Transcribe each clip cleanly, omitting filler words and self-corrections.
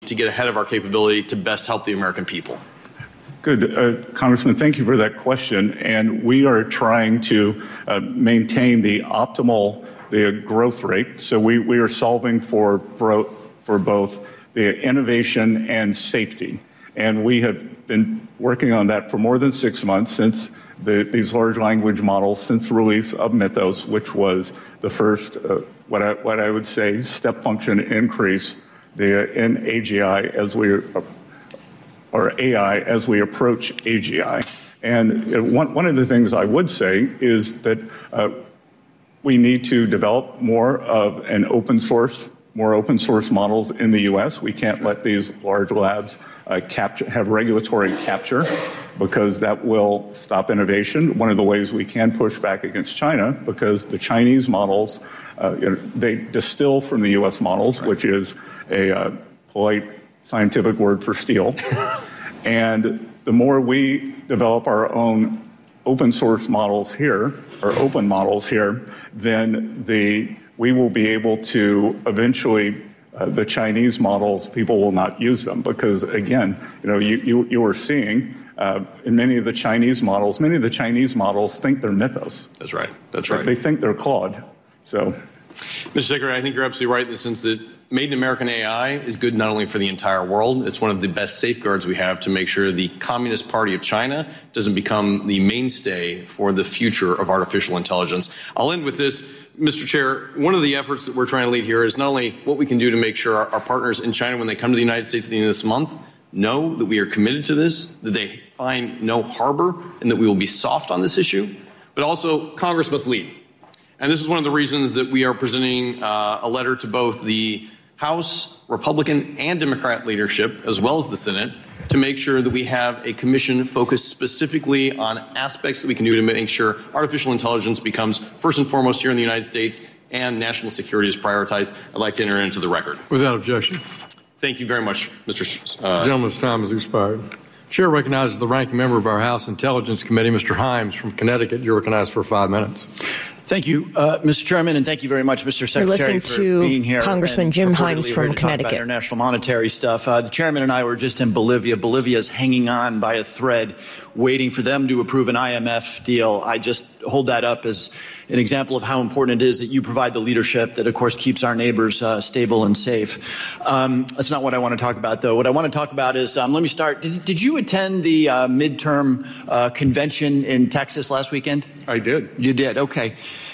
to get ahead of our capability to best help the American people? Good. Congressman, thank you for that question. And we are trying to maintain the optimal growth rate. So we are solving for both the innovation and safety. And we have been working on that for more than 6 months since these large language models, since the release of Mythos, which was the first, what I would say, step function increase in AGI AI as we approach AGI. And one of the things I would say is that we need to develop more open source models in the U.S. We can't let these large labs have regulatory capture, because that will stop innovation. One of the ways we can push back against China, because the Chinese models, they distill from the U.S. models, which is a polite scientific word for steal. And the more we develop our own open source models here, or open models here, then we will be able to eventually, the Chinese models, people will not use them, because again, you are seeing in many of the Chinese models think they're Mythos. That's right. That's right. They think they're Claude. So, Mr. Secretary, I think you're absolutely right in the sense that Made in American AI is good not only for the entire world, it's one of the best safeguards we have to make sure the Communist Party of China doesn't become the mainstay for the future of artificial intelligence. I'll end with this. Mr. Chair, one of the efforts that we're trying to lead here is not only what we can do to make sure our partners in China, when they come to the United States at the end of this month, know that we are committed to this, that they find no harbor, and that we will be soft on this issue, but also Congress must lead. And this is one of the reasons that we are presenting a letter to both the House Republican and Democrat leadership, as well as the Senate, to make sure that we have a commission focused specifically on aspects that we can do to make sure artificial intelligence becomes first and foremost here in the United States and national security is prioritized. I'd like to enter into the record. Without objection. Thank you very much, Mr. Gentleman's time has expired. Chair recognizes the ranking member of our House Intelligence Committee, Mr. Himes from Connecticut. You're recognized for 5 minutes. Thank you, Mr. Chairman, and thank you very much, Mr. Secretary, for being here. Congressman Jim Himes from Connecticut. International monetary stuff. The chairman and I were just in Bolivia. Bolivia is hanging on by a thread, waiting for them to approve an IMF deal. I just hold that up as an example of how important it is that you provide the leadership that, of course, keeps our neighbors stable and safe. That's not what I want to talk about, though. What I want to talk about is, let me start. Did you attend the midterm convention in Texas last weekend? I did. You did? Okay.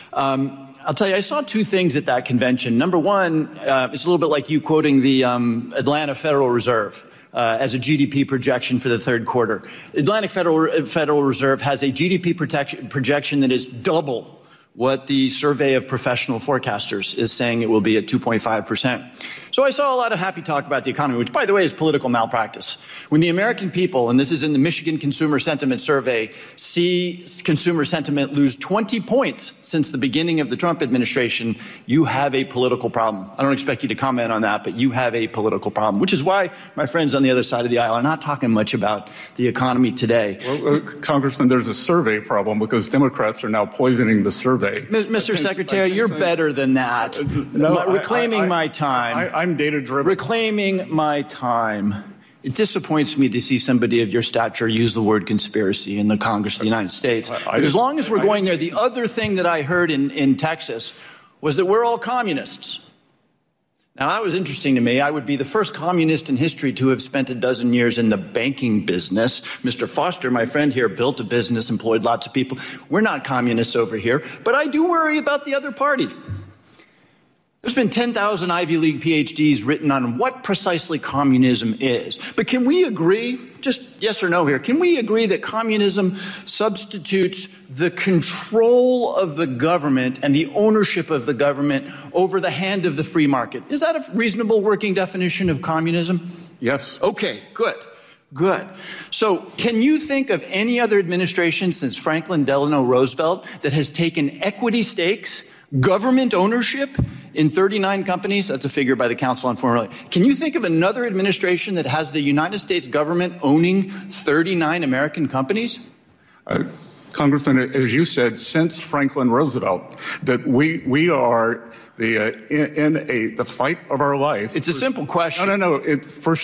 I'll tell you, I saw two things at that convention. Number one, it's a little bit like you quoting the Atlanta Federal Reserve as a GDP projection for the third quarter. Atlantic Federal Reserve has a GDP projection that is double what the survey of professional forecasters is saying it will be at 2.5%. So I saw a lot of happy talk about the economy, which, by the way, is political malpractice. When the American people, and this is in the Michigan Consumer Sentiment Survey, see consumer sentiment lose 20 points since the beginning of the Trump administration, you have a political problem. I don't expect you to comment on that, but you have a political problem, which is why my friends on the other side of the aisle are not talking much about the economy today. Well, Congressman, there's a survey problem because Democrats are now poisoning the survey. Mr. Secretary, you're better than that. Reclaiming my time. I'm data-driven. Reclaiming my time. It disappoints me to see somebody of your stature use the word conspiracy in the Congress of the United States. But as long as we're going there, the other thing that I heard in Texas was that we're all communists. Now, that was interesting to me. I would be the first communist in history to have spent a dozen years in the banking business. Mr. Foster, my friend here, built a business, employed lots of people. We're not communists over here, but I do worry about the other party. There's been 10,000 Ivy League PhDs written on what precisely communism is. But can we agree, just yes or no here, can we agree that communism substitutes the control of the government and the ownership of the government over the hand of the free market? Is that a reasonable working definition of communism? Yes. Okay, good. Good. So can you think of any other administration since Franklin Delano Roosevelt that has taken equity stakes, government ownership in 39 companies? That's a figure by the Council on Foreign Relations. Can you think of another administration that has the United States government owning 39 American companies? Congressman, as you said, since Franklin Roosevelt, that we are in the fight of our life. It's a simple question. No. It's for